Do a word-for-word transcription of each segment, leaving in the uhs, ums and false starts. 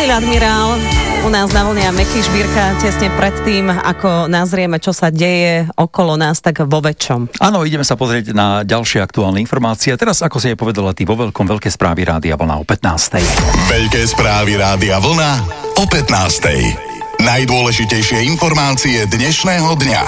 Adil Admirál u nás na vlne a Meky Žbírka tesne pred tým, ako nazrieme, čo sa deje okolo nás, tak vo väčšom. Áno, ideme sa pozrieť na ďalšie aktuálne informácie. Teraz, ako si je povedala ty vo veľkom, veľké správy Rádia Vlna o pätnástej. Veľké správy Rádia Vlna o pätnástej. Najdôležitejšie informácie dnešného dňa.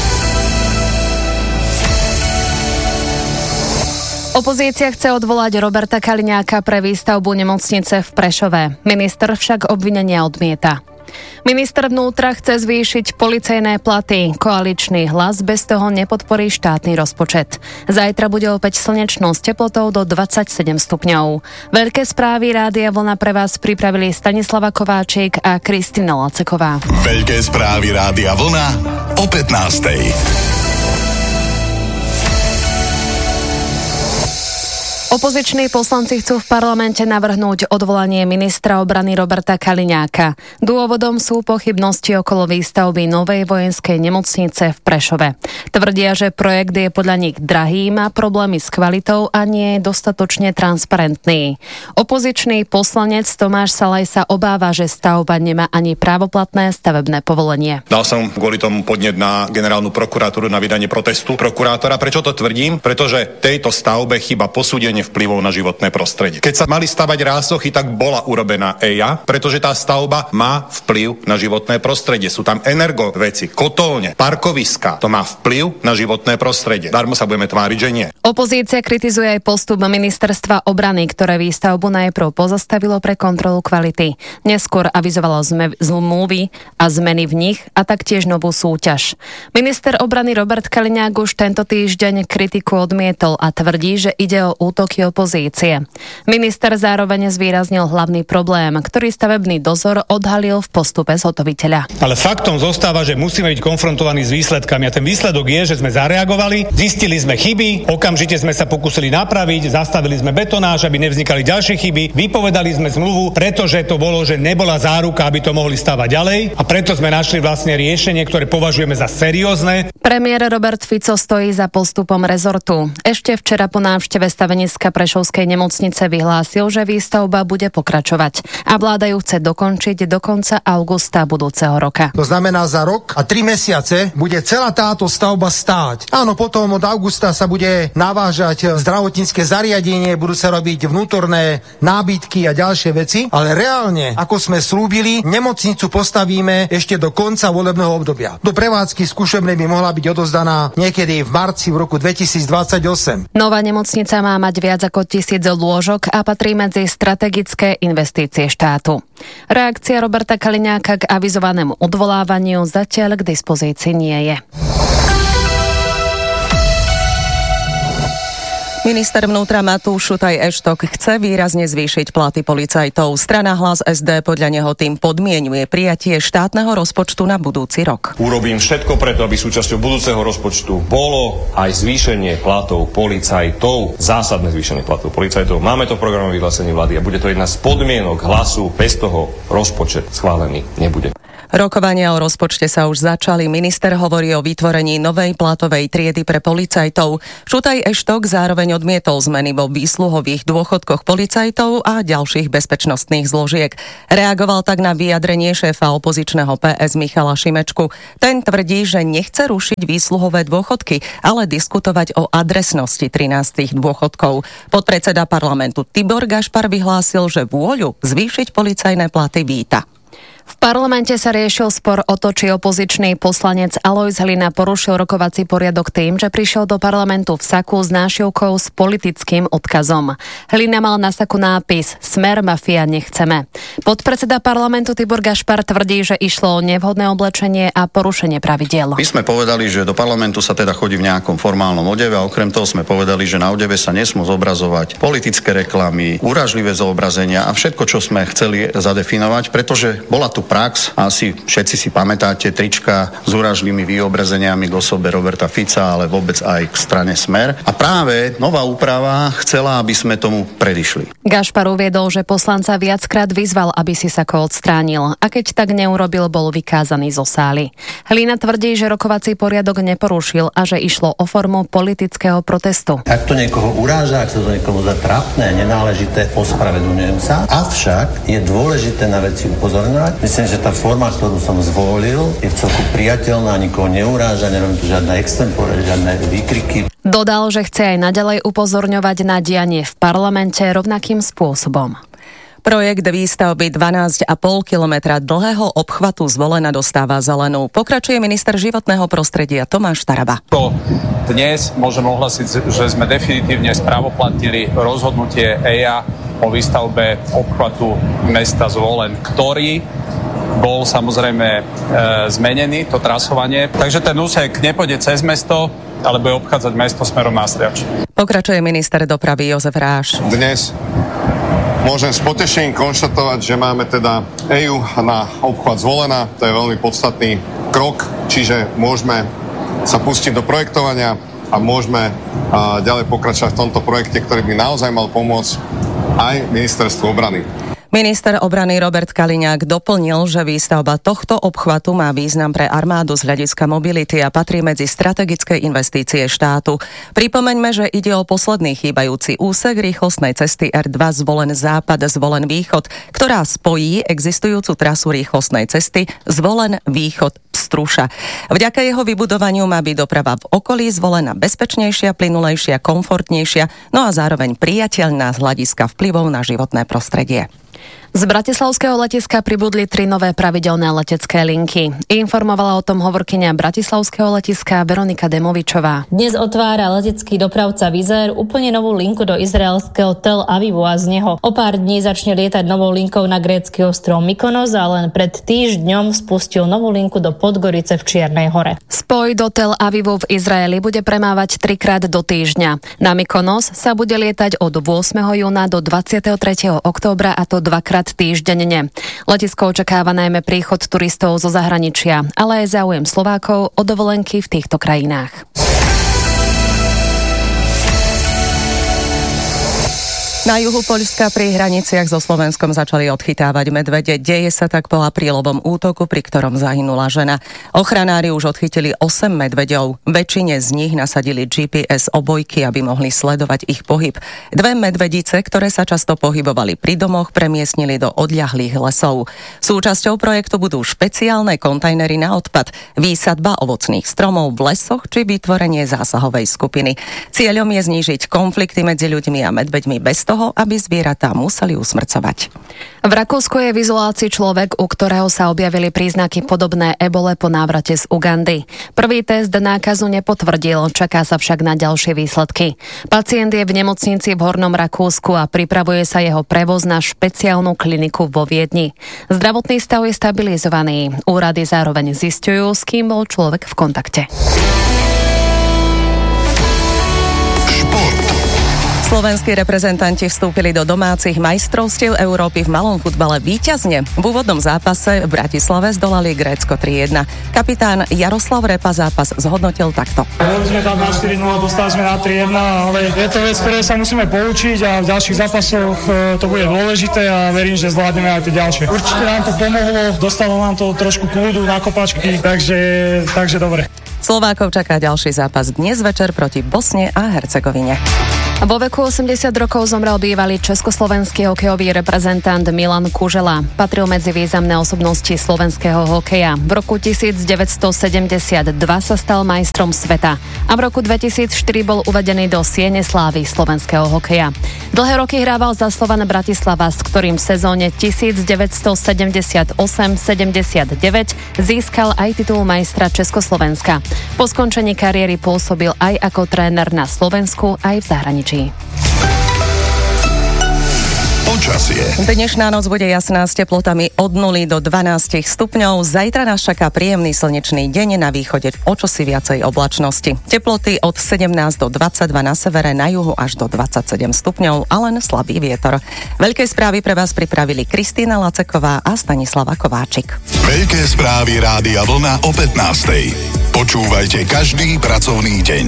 Opozícia chce odvolať Roberta Kaliňáka pre výstavbu nemocnice v Prešove. Minister však obvinenia odmieta. Minister vnútra chce zvýšiť policajné platy. Koaličný Hlas bez toho nepodporí štátny rozpočet. Zajtra bude opäť slnečno s teplotou do dvadsaťsedem stupňov. Veľké správy Rádia Vlna pre vás pripravili Stanislava Kováčik a Kristina Laceková. Veľké správy Rádia Vlna o pätnástej. Opoziční poslanci chcú v parlamente navrhnúť odvolanie ministra obrany Roberta Kaliňáka. Dôvodom sú pochybnosti okolo výstavby novej vojenskej nemocnice v Prešove. Tvrdia, že projekt je podľa nich drahý, má problémy s kvalitou a nie je dostatočne transparentný. Opozičný poslanec Tomáš Salaj sa obáva, že stavba nemá ani právoplatné stavebné povolenie. Dal som kvôli tomu podnet na generálnu prokuratúru na vydanie protestu prokurátora. Prečo to tvrdím? Pretože tejto stavbe chýba posúdenie vplyvov na životné prostredie. Keď sa mali stavať rásochy, tak bola urobená é í á, pretože tá stavba má vplyv na životné prostredie. Sú tam energoveci, kotolne, parkoviska. To má vplyv na životné prostredie. Darmo sa budeme tváriť, že nie. Opozícia kritizuje aj postup ministerstva obrany, ktoré výstavbu najprv pozastavilo pre kontrolu kvality. Neskôr avizovalo zme- zmluvy a zmeny v nich a taktiež novú súťaž. Minister obrany Robert Kaliňák už tento týždeň kritiku odmietol a tvrdí, že ide o útok opozície. Minister zároveň zvýraznil hlavný problém, ktorý stavebný dozor odhalil v postupe zhotoviteľa. Ale faktom zostáva, že musíme byť konfrontovaní s výsledkami a ten výsledok je, že sme zareagovali, zistili sme chyby, okamžite sme sa pokúsili napraviť, zastavili sme betonáž, aby nevznikali ďalšie chyby, vypovedali sme zmluvu, pretože to bolo, že nebola záruka, aby to mohli stavať ďalej a preto sme našli vlastne riešenie, ktoré považujeme za seriózne. Premiér Robert Fico stojí za postupom rezortu. Ešte včera po návšteve staveniska Prešovskej nemocnice vyhlásil, že výstavba bude pokračovať a vláda ju chce dokončiť do konca augusta budúceho roka. To znamená, za rok a tri mesiace bude celá táto stavba stáť. Áno, potom od augusta sa bude navážať zdravotnícke zariadenie, budú sa robiť vnútorné nábytky a ďalšie veci, ale reálne, ako sme slúbili, nemocnicu postavíme ešte do konca volebného obdobia. Do prevádzky skúšobnej by mohla byť odozdaná niekedy v marci v roku dvetisícdvadsaťosem. Nová nemocnica má mať viac ako tisíc lôžok a patrí medzi strategické investície štátu. Reakcia Roberta Kaliňáka k avizovanému odvolávaniu zatiaľ k dispozícii nie je. Minister vnútra Matúš Šutaj Eštok chce výrazne zvýšiť platy policajtov. Strana Hlas es dé podľa neho tým podmienuje prijatie štátneho rozpočtu na budúci rok. Urobím všetko preto, aby súčasťou budúceho rozpočtu bolo aj zvýšenie platov policajtov. Zásadné zvýšenie platov policajtov. Máme to v programovom vyhlásení vlády a bude to jedna z podmienok Hlasu. Bez toho rozpočet schválený nebude. Rokovania o rozpočte sa už začali. Minister hovorí o vytvorení novej platovej triedy pre policajtov. Šutaj Eštok zároveň odmietol zmeny vo výsluhových dôchodkoch policajtov a ďalších bezpečnostných zložiek. Reagoval tak na vyjadrenie šéfa opozičného pé es Michala Šimečku. Ten tvrdí, že nechce rušiť výsluhové dôchodky, ale diskutovať o adresnosti trinástych dôchodkov. Podpredseda parlamentu Tibor Gašpar vyhlásil, že vôľu zvýšiť policajné platy víta. V parlamente sa riešil spor o to, či opozičný poslanec Alojz Hlina porušil rokovací poriadok tým, že prišiel do parlamentu v saku s nášivkou s politickým odkazom. Hlina mal na saku nápis Smer, mafia, nechceme. Podpredseda parlamentu Tibor Gašpar tvrdí, že išlo o nevhodné oblečenie a porušenie pravidiel. My sme povedali, že do parlamentu sa teda chodí v nejakom formálnom odeve a okrem toho sme povedali, že na odeve sa nesmú zobrazovať politické reklamy, urážlivé zobrazenia a všetko, čo sme chceli zadefinovať, pretože bola bola tu prax, asi všetci si pamätáte trička s úražlými vyobrazeniami k osobe Roberta Fica, ale vôbec aj k strane Smer. A práve nová úprava chcela, aby sme tomu predišli. Gašpar uviedol, že poslanca viackrát vyzval, aby si Sako odstránil, a keď tak neurobil, bol vykázaný zo sály. Hlina tvrdí, že rokovací poriadok neporušil a že išlo o formu politického protestu. Ak to niekoho uráža, ak sa to niekomu zdá trápne a nenáležité, ospravedlňujem sa. Avšak je dôležité na veci upozorňovať. Myslím, že tá forma, ktorú som zvolil, je v celku priateľná, nikoho neuráža, nerobím tu žiadne extempore, žiadne výkriky. Dodal, že chce aj naďalej upozorňovať na dianie v parlamente rovnakým spôsobom. Projekt výstavby dvanásť a pol kilometra dlhého obchvatu Zvolena dostáva zelenú. Pokračuje minister životného prostredia Tomáš Taraba. To dnes môžem ohlasiť, že sme definitívne správoplatnili rozhodnutie é í á o výstavbe obchvatu mesta Zvolen, ktorý bol samozrejme e, zmenený, to trasovanie. Takže ten úsek nepôjde cez mesto, ale bude obchádzať mesto smerom na Sliač. Pokračuje minister dopravy Jozef Ráš. Dnes môžem s potešením konštatovať, že máme teda é í ú na obchvat Zvolena. To je veľmi podstatný krok, čiže môžeme sa pustiť do projektovania a môžeme a, ďalej pokračovať v tomto projekte, ktorý by naozaj mal pomôcť aj ministerstvu obrany. Minister obrany Robert Kaliňák doplnil, že výstavba tohto obchvatu má význam pre armádu z hľadiska mobility a patrí medzi strategické investície štátu. Pripomeňme, že ide o posledný chýbajúci úsek rýchlostnej cesty er dva Zvolen západ Zvolen východ, ktorá spojí existujúcu trasu rýchlostnej cesty Zvolen východ Struša. Vďaka jeho vybudovaniu má byť doprava v okolí Zvolena bezpečnejšia, plynulejšia, komfortnejšia, no a zároveň priateľná z hľadiska vplyvov na životné prostredie. Z bratislavského letiska pribudli tri nové pravidelné letecké linky. Informovala o tom hovorkyňa bratislavského letiska Veronika Demovičová. Dnes otvára letecký dopravca Wizz Air úplne novú linku do izraelského Tel Avivu a z neho o pár dní začne lietať novou linkou na grécky ostrov Mykonos a len pred týždňom spustil novú linku do Podgorice v Čiernej Hore. Spoj do Tel Avivu v Izraeli bude premávať trikrát do týždňa. Na Mykonos sa bude lietať od ôsmeho júna do dvadsiateho tretieho októbra, a to dvakrát týždenne. Letisko očakáva najmä príchod turistov zo zahraničia, ale aj záujem Slovákov o dovolenky v týchto krajinách. Na juhu Poľska pri hraniciach so Slovenskom začali odchytávať medvede. Deje sa tak po aprílovom útoku, pri ktorom zahynula žena. Ochranári už odchytili osem medveďov. Väčšine z nich nasadili gé pé es obojky, aby mohli sledovať ich pohyb. Dve medvedice, ktoré sa často pohybovali pri domoch, premiestnili do odľahlých lesov. Súčasťou projektu budú špeciálne kontajnery na odpad, výsadba ovocných stromov v lesoch či vytvorenie zásahovej skupiny. Cieľom je znížiť konflikty medzi ľuďmi a medveďmi bez toho, toho, aby zvieratá museli usmrcovať. V Rakúsku je v izolácii človek, u ktorého sa objavili príznaky podobné ebole po návrate z Ugandy. Prvý test nákazu nepotvrdil, čaká sa však na ďalšie výsledky. Pacient je v nemocnici v Hornom Rakúsku a pripravuje sa jeho prevoz na špeciálnu kliniku vo Viedni. Zdravotný stav je stabilizovaný. Úrady zároveň zisťujú, s kým bol človek v kontakte. Slovenskí reprezentanti vstúpili do domácich majstrovstiev Európy v malom futbale víťazne. V úvodnom zápase v Bratislave zdolali Grécko tri jedna. Kapitán Jaroslav Repa zápas zhodnotil takto. Boli sme tam na štyri nula, dostali sme na tri jedna, ale je to vec, ktoré sa musíme poučiť a v ďalších zápasoch to bude dôležité a verím, že zvládneme aj tie ďalšie. Určite nám to pomohlo, dostalo nám to trošku kľudu na kopačky, takže, takže dobre. Slovákov čaká ďalší zápas dnes večer proti Bosne a Hercegovine. Vo veku osemdesiat rokov zomrel bývalý československý hokejový reprezentant Milan Kužela. Patril medzi významné osobnosti slovenského hokeja. V roku devätnásťsedemdesiatdva sa stal majstrom sveta a v roku dvetisícštyri bol uvedený do siene slávy slovenského hokeja. Dlhé roky hrával za Slovan Bratislava, s ktorým v sezóne devätnásťsedemdesiatosem sedemdesiatdeväť získal aj titul majstra Československa. Po skončení kariéry pôsobil aj ako tréner na Slovensku, aj v zahraničí. Počasie. Dnešná noc bude jasná s teplotami od nuly do dvanásť stupňov. Zajtra nás čaká príjemný slnečný deň, na východe o čosi viacej oblačnosti. Teploty od sedemnásť do dvadsaťdva na severe, na juhu až do dvadsaťsedem stupňov a len slabý vietor. Veľké správy pre vás pripravili Kristýna Laceková a Stanislava Kováčik. Veľké správy Rádia Vlna o pätnástej. Počúvajte každý pracovný deň.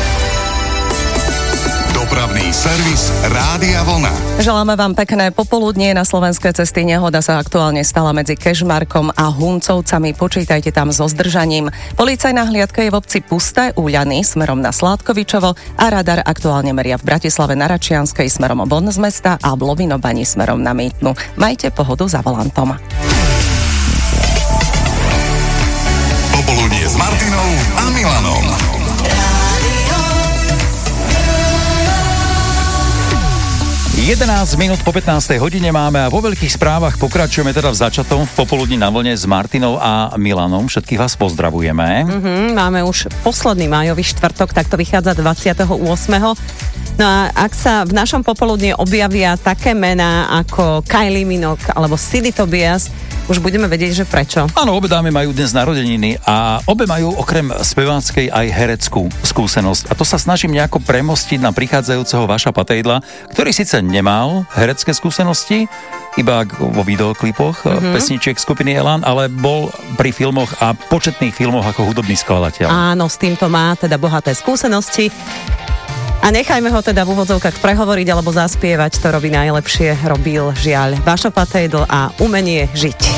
Dopravný servis Rádia Vlna. Želáme vám pekné popoludnie. Na slovenské cesty nehoda sa aktuálne stala medzi Kežmarkom a Huncovcami. Počítajte tam so zdržaním. Policajná hliadka je v obci Pusté Úľany smerom na Sládkovičovo a radar aktuálne meria v Bratislave na Račianskej smerom von z mesta a v Lovinobani smerom na Mýtnu. Majte pohodu za volantom. Popoludnie s Martinou a Milanom. jedenásť minút po pätnástej hodine máme a vo veľkých správach pokračujeme teda v začatom v popoludní na vlne s Martinou a Milanom. Všetkých vás pozdravujeme. Mm-hmm, máme už posledný májový štvrtok, tak to vychádza dvadsiateho ôsmeho No a ak sa v našom popoludne objavia také mená ako Kylie Minogue alebo Sidy Tobias, už budeme vedieť, že prečo. Áno, obe dámy majú dnes narodeniny a obe majú okrem speváckej aj hereckú skúsenosť. A to sa snažím nejako premostiť na prichádzajúceho Vaša Patejdla, ktorý síce nemal herecké skúsenosti, iba vo videoklipoch mm-hmm. pesničiek skupiny Elan, ale bol pri filmoch a početných filmoch ako hudobný skladateľ. Áno, s týmto má teda bohaté skúsenosti. A nechajme ho teda v úvodzovkách prehovoriť alebo zaspievať, to robí najlepšie, robil žiaľ Vašo Patejdl a Umenie žiť.